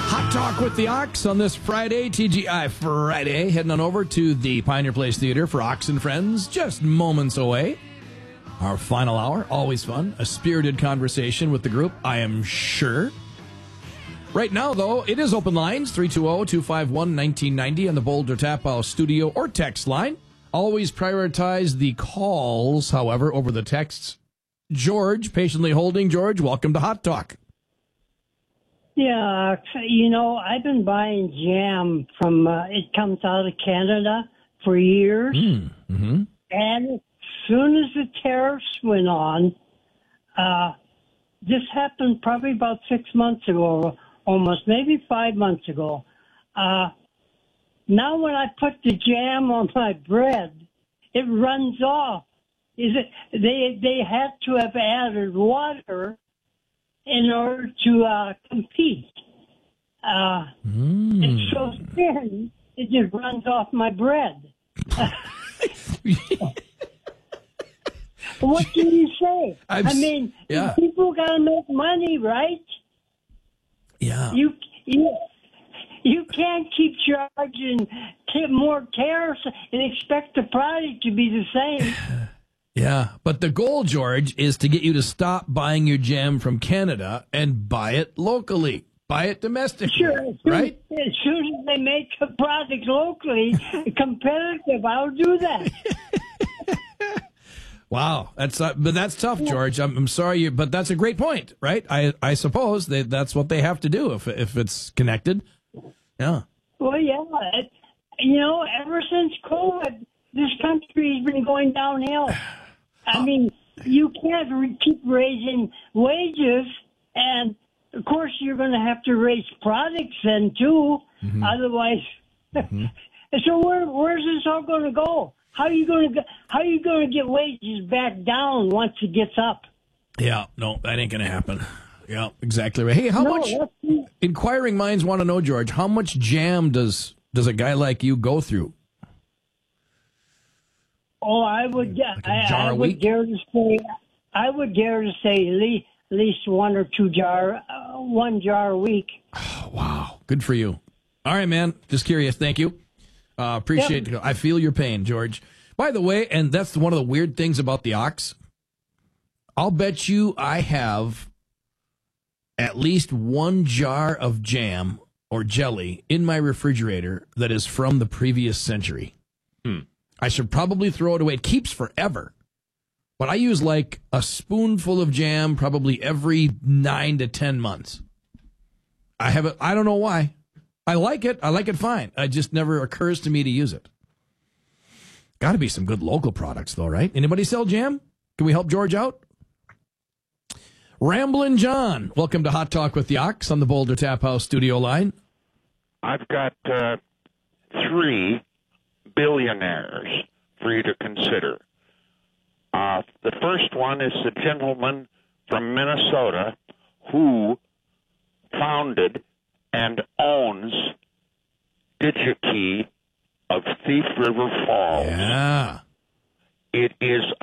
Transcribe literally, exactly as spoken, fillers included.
Hot Talk with the Ox on this Friday, T G I Friday. Heading on over to the Pioneer Place Theater for Ox and Friends, just moments away. Our final hour, always fun. A spirited conversation with the group, I am sure. Right now, though, it is open lines, three two zero, two five one, one nine nine zero on the Boulder Tap House studio or text line. Always prioritize the calls, however, over the texts. George, patiently holding. George, welcome to Hot Talk. Yeah, you know, I've been buying jam from, uh, it comes out of Canada for years. Mm, mm-hmm. And as soon as the tariffs went on, uh, this happened probably about six months ago, almost, maybe five months ago. Uh, now when I put the jam on my bread, it runs off. Is it? They they had to have added water in order to uh, compete. Uh, mm. It's so thin, it just runs off my bread. What can you say? I'm, I mean, yeah. people got to make money, right? Yeah. You you you can't keep charging t- more tariffs and expect the product to be the same. Yeah, but the goal, George, is to get you to stop buying your jam from Canada and buy it locally. Buy it domestically, Sure, as soon, right? As soon as they make the product locally competitive, I'll do that. Wow, that's uh, but that's tough, George. I'm, I'm sorry, you, but that's a great point, right? I I suppose they, that's what they have to do if if it's connected. Yeah. Well, yeah, it, you know, ever since COVID, this country's been going downhill. I mean, you can't re- keep raising wages, and of course, you're going to have to raise products then too. Mm-hmm. Otherwise, mm-hmm. So where where's this all going to go? How are you going to how are you going to get wages back down once it gets up? Yeah, no, that ain't going to happen. Yeah, exactly right. Hey, how no, much? Inquiring minds want to know, George. How much jam does does a guy like you go through? Oh, I would, like I, I would week? dare to say, I would dare to say at least, at least one or two jar, uh, one jar a week. Oh, wow, good for you. All right, man. Just curious. Thank you. Uh, appreciate Yep. it. I feel your pain, George. By the way, and that's one of the weird things about the Ox. I'll bet you I have at least one jar of jam or jelly in my refrigerator that is from the previous century. Hmm. I should probably throw it away. It keeps forever. But I use like a spoonful of jam probably every nine to ten months. I have it. I don't know why. I like it. I like it fine. It just never occurs to me to use it. Got to be some good local products, though, right? Anybody sell jam? Can we help George out? Ramblin' John, welcome to Hot Talk with the Ox on the Boulder Tap House studio line. I've got uh, three billionaires for you to consider. Uh, the first one is the gentleman from Minnesota who founded and owns DigiKey of Thief River Falls. Yeah. It is